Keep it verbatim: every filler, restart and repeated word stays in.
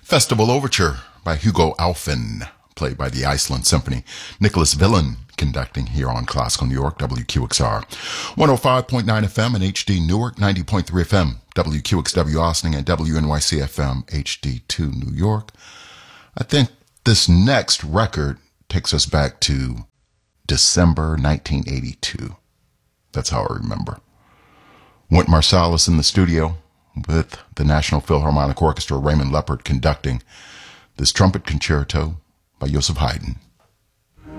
Festival Overture by Hugo Alfven, played by the Iceland Symphony. Nicholas Villen conducting here on Classical New York, W Q X R. one oh five point nine F M and H D Newark, ninety point three F M, W Q X W Austin, and W N Y C F M H D two New York. I think this next record takes us back to December nineteen eighty-two. That's how I remember. Wynton Marsalis in the studio with the National Philharmonic Orchestra, Raymond Leppard conducting this trumpet concerto by Joseph Haydn.